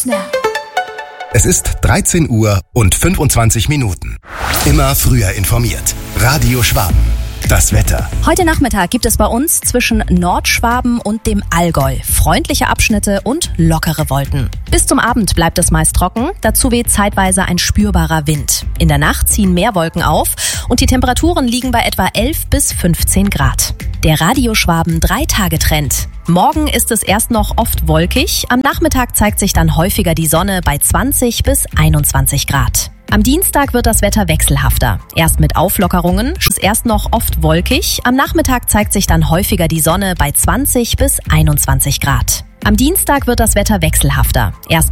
Es ist 13 Uhr und 25 Minuten. Immer früher informiert. Radio Schwaben. Das Wetter. Heute Nachmittag gibt es bei uns zwischen Nordschwaben und dem Allgäu freundliche Abschnitte und lockere Wolken. Bis zum Abend bleibt es meist trocken, dazu weht zeitweise ein spürbarer Wind. In der Nacht ziehen mehr Wolken auf und die Temperaturen liegen bei etwa 11 bis 15 Grad. Der Radio Schwaben 3-Tage-Trend. Morgen ist es erst noch oft wolkig, am Nachmittag zeigt sich dann häufiger die Sonne bei 20 bis 21 Grad. Am Dienstag wird das Wetter wechselhafter. Erst mit Auflockerungen, es ist erst noch oft wolkig, am Nachmittag zeigt sich dann häufiger die Sonne bei 20 bis 21 Grad. Am Dienstag wird das Wetter wechselhafter. Erst